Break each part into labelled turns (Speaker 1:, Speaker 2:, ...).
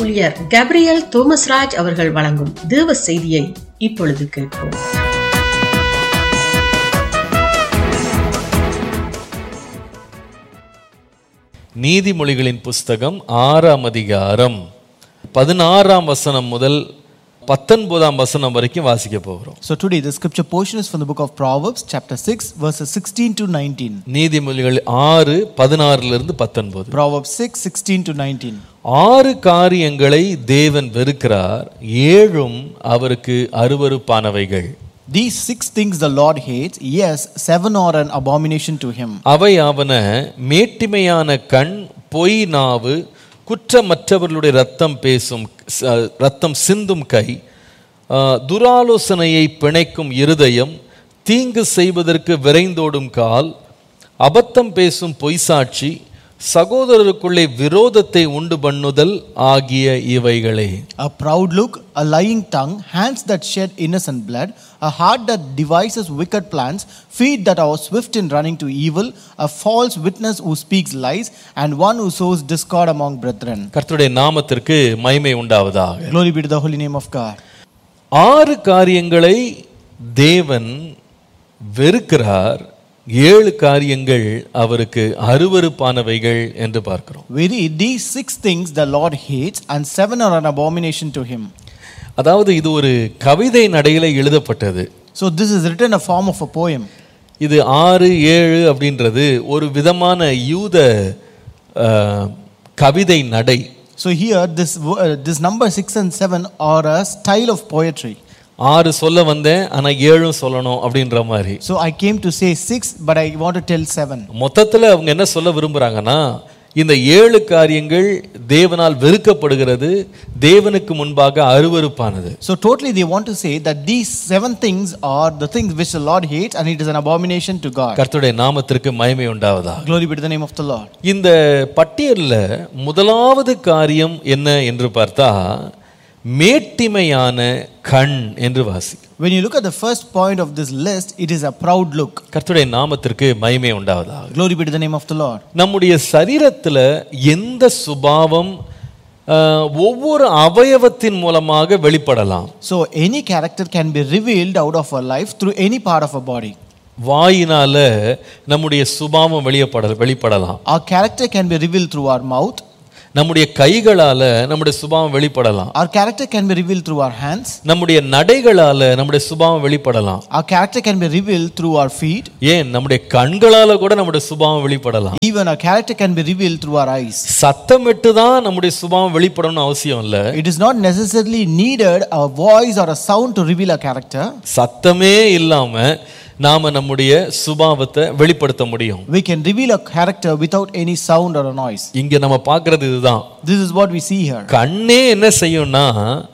Speaker 1: ஊழியர் கேப்ரியல் தோமஸ்ராஜ் அவர்கள் வழங்கும் தேவ செய்தியை இப்பொழுது கேட்போம்.
Speaker 2: நீதிமொழிகளின் புஸ்தகம் 6ஆம் அதிகாரம் 16ஆம் வசனம் முதல் 19ஆம் வசனம் வரைக்கும் வாசிக்க போகிறோம்.
Speaker 3: So today the scripture portion is from the book of Proverbs chapter 6 verses 16 to 19.
Speaker 2: நீதிமொழிகள் 6:16 இருந்து 19.
Speaker 3: Proverbs 6:16 to 19.
Speaker 2: 6 காரியங்களை தேவன் வெறுக்கிறார், 7 அவருக்கு அருவருப்பானவைகள்.
Speaker 3: These 6 things the Lord hates, yes, 7 are an abomination to him.
Speaker 2: அவையாவன மேட்டிமையான கண், பொய் நாவு, குற்றமற்றவர்களுடைய ரத்தம் சிந்தும் கை, துராலோசனையை பிணைக்கும் இருதயம், தீங்கு செய்வதற்கு விரைந்தோடும் கால், அபத்தம் பேசும் பொய்சாட்சி, சகோதரருக்குள்ளே விரோதத்தை உண்டு பண்ணுதல் ஆகிய இவைகளே.
Speaker 3: A proud look, a lying tongue, hands that shed innocent blood, a heart that devises wicked plans, feet that are swift in running to evil, a false witness who speaks lies, and one who sows discord among brethren.
Speaker 2: கர்த்தருடைய நாமத்திற்கு மகிமை உண்டாவதாக.
Speaker 3: Glory be to the holy name of God.
Speaker 2: 6 காரியங்களை தேவன் வெறுக்கிறார், 7 காரியங்கள் அவருக்கு அருவருப்பானவைகள் என்று பார்க்கிறோம்.
Speaker 3: We read these 6 things the Lord hates and 7 are an abomination to him.
Speaker 2: அதாவது இது ஒரு கவிதை நடையில எழுதப்பட்டது.
Speaker 3: So this is written in a form of a poem.
Speaker 2: இது 6, 7 அப்படின்றது ஒரு விதமான யூத கவிதை நடை.
Speaker 3: So here this number 6 and 7 are a style of poetry.
Speaker 2: 6 சொல்ல வந்தேன், ஆனா 7 சொல்லணும் அப்படின்ற மாதிரி.
Speaker 3: So I came to say 6 but I want to tell 7.
Speaker 2: மொத்தத்துல அவங்க என்ன சொல்ல விரும்புறாங்கன்னா, இந்த 7 காரியங்கள் தேவனால் வெறுக்கப்படுகிறது, தேவனுக்கு முன்பாக அருவருப்பானது.
Speaker 3: So totally they want to say that these 7 things are the things which the Lord hates and it is an abomination to God.
Speaker 2: கர்த்தருடைய நாமத்திற்கு மகிமை உண்டாவதாக.
Speaker 3: Glory be to the name of the Lord.
Speaker 2: இந்த பட்டியல்ல முதலாவது காரியம் என்ன என்று பார்த்தா, மேட்டிமையான கண் என்று வாசி.
Speaker 3: When you look at the first point of this list, it is a proud look.
Speaker 2: கர்த்தருடைய நாமத்திற்கு மகிமை உண்டாவதாக.
Speaker 3: Glory be to the name of the Lord.
Speaker 2: நம்முடைய சரீரத்துல எந்த சுபாவம் ஒவ்வொரு அவயவத்தின் மூலமாக வெளிப்படலாம்.
Speaker 3: So any character can be revealed out of our life through any part of our body.
Speaker 2: வாயினால நம்முடைய சுபாவம் வெளிப்படலாம்.
Speaker 3: Our character can be revealed through our mouth.
Speaker 2: நம்முடைய கைகளால நம்முடைய சுபாவம் வெளிப்படலாம்.
Speaker 3: Our character can be revealed through our hands.
Speaker 2: நம்முடைய நடைகளால நம்முடைய சுபாவம் வெளிப்படலாம்.
Speaker 3: Our character can be revealed through our feet.
Speaker 2: ஏன் நம்முடைய கண்களால கூட நம்முடைய சுபாவம் வெளிப்படலாம்.
Speaker 3: Even our character can be revealed through our eyes.
Speaker 2: சத்தமிட்டு தான் நம்முடைய சுபாவம் வெளிப்படணும்னு அவசியம் இல்ல.
Speaker 3: It is not necessarily needed a voice or a sound to reveal a character.
Speaker 2: சத்தமே இல்லாம நாம நம்முடைய சுபாவத்தை வெளிப்படுத்த முடியும்.
Speaker 3: We can reveal a character without any sound or a noise.
Speaker 2: இங்க நம்ம பார்க்கிறது இதுதான்.
Speaker 3: This is what we see here.
Speaker 2: கண்ணே என்ன செய்யும்னா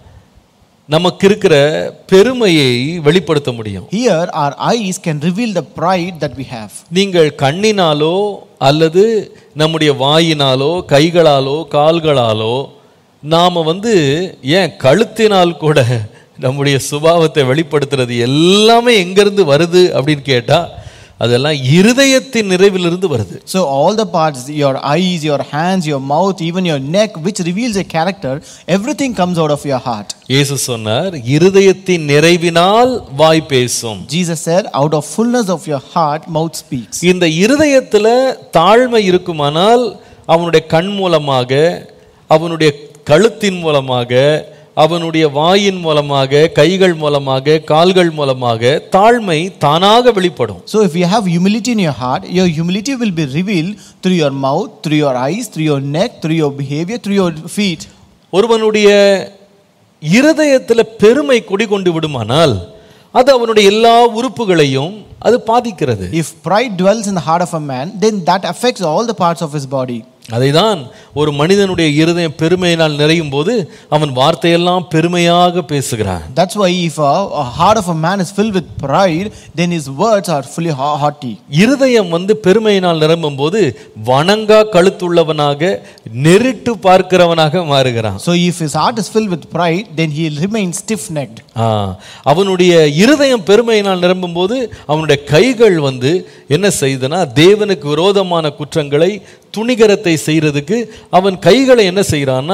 Speaker 2: நமக்கு இருக்கிற பெருமையை வெளிப்படுத்த முடியும்.
Speaker 3: Here our eyes can reveal the pride that we have.
Speaker 2: நீங்கள் கண்ணினாலோ அல்லது நம்முடைய வாயினாலோ கைகளாலோ கால்களாலோ நாம ஏன் கழுத்தினால் கூட நம்முடைய சுபாவத்தை வெளிப்படுத்துறது எல்லாமே எங்கிருந்து வருது அப்படின்னு கேட்டா, அதெல்லாம் இருதயத்தின் நிறைவிலிருந்து வருது.
Speaker 3: So all the parts, your eyes, your hands, your mouth, even your neck, which reveals a character, everything comes out of your heart.
Speaker 2: இயேசு சொன்னார், இருதயத்தின் நிறைவினால் வாய் பேசும்.
Speaker 3: Jesus said, out of fullness of your heart mouth speaks.
Speaker 2: இந்த இருதயத்துல தாழ்மை இருக்குமானால் அவனுடைய கண் மூலமாக, அவனுடைய கழுத்தின் மூலமாக, அவனுடைய வாயின் மூலமாக, கைகள் மூலமாக, கால்கள் மூலமாக தாழ்மை தானாக வெளிப்படும்.
Speaker 3: So if you have humility in your heart, your humility will be revealed through your mouth, through your eyes, through your neck, through your behavior, through your feet.
Speaker 2: ஒருவனுடைய இருதயத்துல பெருமை குடிகொண்டு விடுமானால் அது அவனுடைய எல்லா உறுப்புகளையும் அது பாதிக்கிறது.
Speaker 3: If pride dwells in the heart of a man, then that affects all the parts of his body.
Speaker 2: அதைதான் ஒரு மனிதனுடைய இருதயம் பெருமையினால் நிறையும் போது அவன் வார்த்தையெல்லாம் பெருமையாக பேசுகிறான்.
Speaker 3: That's why if a heart of a man is filled with pride, then his words are fully haughty.
Speaker 2: இருதயம் பெருமையினால் நிரம்பும் போது வணங்கா கழுத்துள்ளவனாக நெரிட்டு பார்க்கிறவனாக மாறுகிறான்.
Speaker 3: So if his heart is filled with pride, then he will remain stiff-necked.
Speaker 2: அவனுடைய இருதயம் பெருமையினால் நிரம்பும் போது அவனுடைய கைகள் என்ன செய்யுதுன்னா தேவனுக்கு விரோதமான குற்றங்களை துணிகரத்தை செய்யறதுக்கு அவன் கைகளை என்ன செய்யறான்னா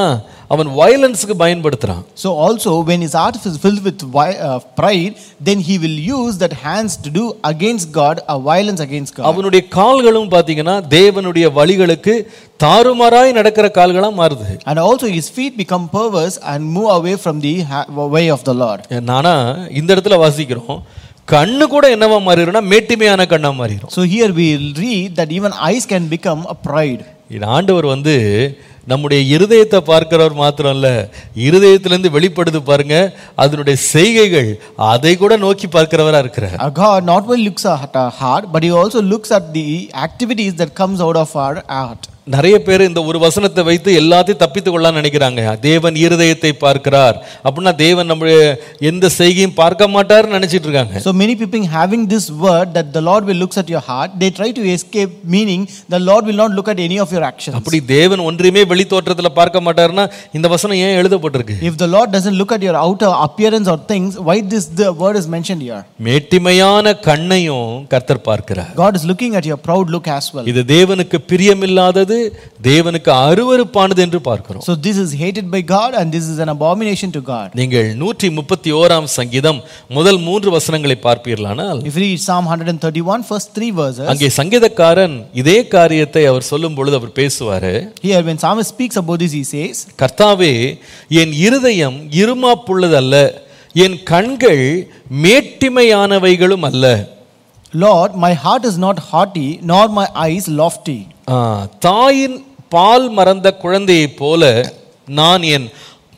Speaker 2: அவன் வயலன்ஸ்க்கு பயன்படுத்துறான்.
Speaker 3: So also when his heart is filled with pride, then he will use that hands to do against God, a violence against God.
Speaker 2: அவனுடைய கால்களும் பாத்தீங்கன்னா தேவனுடைய வழிகளுக்கு தாறுமாறாய் நடக்கிற கால்களா மாறுது.
Speaker 3: And also his feet become perverse and move away from the way of the Lord.
Speaker 2: நானா இந்த இடத்துல வாசிக்கிறோம், கண்ணு கூட என்னவா மாறிடும்னா மேட்டிமையான கண்ணா மாறிடும்.
Speaker 3: So here we read that even eyes can become a pride.
Speaker 2: இந்த ஆண்டவர் நம்முடைய இருதயத்தை பார்க்கிறவர் மாத்திரம் இல்ல, இருதயத்திலிருந்து வெளிப்படுது பாருங்க அதனுடைய செய்கைகள், அதை கூட நோக்கி பார்க்கிறவரா இருக்கிறார்.
Speaker 3: God not only looks at our heart, but he also looks at the activities that comes out of our heart.
Speaker 2: நிறைய பேர் இந்த ஒரு வசனத்தை வைத்து எல்லாத்தையும் தப்பித்து கொள்ளலாம் நினைக்கிறாங்க. தேவன் இருதயத்தை பார்க்கிறார் அப்படின்னா தேவன் நம்முடைய எந்த செய்கையும் பார்க்க மாட்டார்னு நினைச்சிட்டு இருக்காங்க.
Speaker 3: So many people having this word that the Lord will looks at your heart, they try to escape, meaning the Lord will not look at any of your actions.
Speaker 2: அப்படி தேவன் ஒன்றையுமே வெளி தோற்றத்துல பார்க்க மாட்டார்னா இந்த வசனம் ஏன் எழுதப்பட்டிருக்கு?
Speaker 3: If the Lord doesn't look at your outer appearance or things, why the word is mentioned here?
Speaker 2: மேட்டிமையான கண்ணையும் கர்த்தர் பார்க்கிறார்.
Speaker 3: God is looking at your proud look as well.
Speaker 2: இது தேவனுக்கு பிரியமில்லாதது, தேவனுக்கு அருவருப்பானது என்று பார்க்கிறோம்.
Speaker 3: So this is hated by God and this is an abomination to God.
Speaker 2: நீங்கள் 131ஆம் சங்கீதம் முதல் 3 வசனங்களை பார்ப்பீர்களானால்,
Speaker 3: If you read Psalm 131 first 3 verses,
Speaker 2: அங்கே சங்கீதக்காரன் இதே காரியத்தை அவர் சொல்லும் பொழுது அவர் பேசுவாரு.
Speaker 3: Here when psalmist speaks about this, he says,
Speaker 2: கர்த்தாவே, என் இருதயம் இருமாப்புள்ளதல்ல, என் கண்கள் மேட்டிமையானவைகளும் அல்ல.
Speaker 3: Lord, my heart is not haughty, nor my eyes lofty.
Speaker 2: தாயின் பால் மறந்த குழந்தையைப் போல நான் என்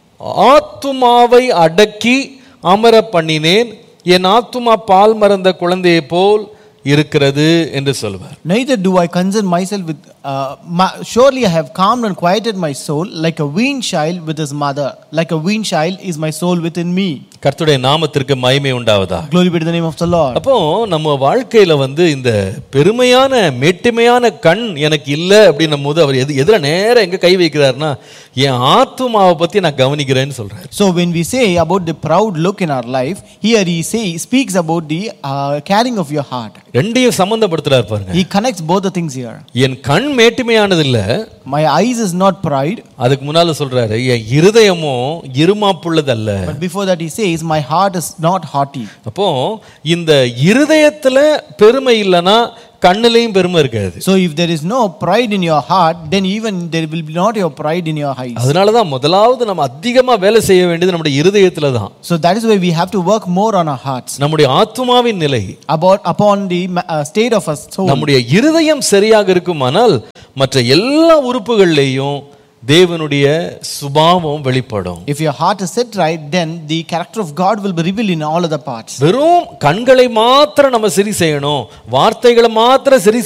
Speaker 2: ஆத்துமாவை அடக்கி அமர பண்ணினேன், என் ஆத்துமா பால் மறந்த குழந்தையைப் போல் இருக்கிறது என்று சொல்வார்.
Speaker 3: Neither do I concern myself with surely I have calmed and quieted my soul like a weaned child with his mother. Like a weaned child is my soul within me.
Speaker 2: கர்த்தருடைய நாமத்திற்கு மகிமை உண்டாவதா.
Speaker 3: Glory be to the name of the Lord.
Speaker 2: அப்போ நம்ம வாழ்க்கையில இந்த பெருமையான மேட்டிமையான கண் எனக்கு இல்ல அப்படின்னும் போது அவர் எதிர நேரா எங்க கை வைக்கிறார்னா என் ஆத்துமாவை பத்தி நான் கவனிக்கிறேன்னு சொல்றாரு.
Speaker 3: So when we say about the proud look in our life, here he speaks about the caring of your heart.
Speaker 2: ரெண்டையும் சம்பந்தப்படுத்துறார் பாருங்க.
Speaker 3: He connects both the things here.
Speaker 2: என் கண் மேட்டிமையானது இல்ல,
Speaker 3: my eyes is not pride.
Speaker 2: அதுக்கு முன்னால சொல்றாரு என் இருதயமும் இருமாப்புள்ளது அல்ல.
Speaker 3: But before that he says my heart is not haughty.
Speaker 2: அப்போ இந்த இருதயத்துல பெருமை இல்லனா கண்ணிலையும் பெருமை இருக்காது.
Speaker 3: So if there is no pride in your heart, then even there will be not your pride in your eyes.
Speaker 2: அதனால தான் முதலாவது நம்ம அதிகமா வேலை செய்ய வேண்டியது நம்முடைய இருதயத்துல தான்.
Speaker 3: So that is why we have to work more on our hearts.
Speaker 2: நம்முடைய ஆத்துமாவின் நிலை
Speaker 3: upon the state of our soul.
Speaker 2: நம்முடைய இருதயம் சரியாக இருக்குமானால் மற்ற எல்லா உறுப்புகளிலேயும் தேவனுடைய சுபாவம் வெளிப்படும்.
Speaker 3: If your heart is set right, then the character of God will be revealed in all other parts.
Speaker 2: வெறும் கண்களை மாத்திரம் நம்ம சரி செய்யணும், வார்த்தைகளை மாத்திரம் சரி